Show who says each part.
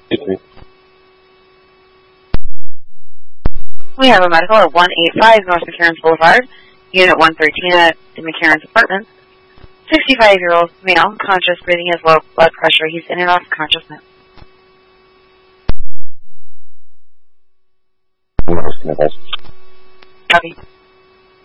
Speaker 1: We have a medical at 185 North McCarran's Boulevard, Unit 113 at the McCarran's apartment. 65-year-old male, conscious, breathing, has low blood pressure. He's in and off consciousness. Copy.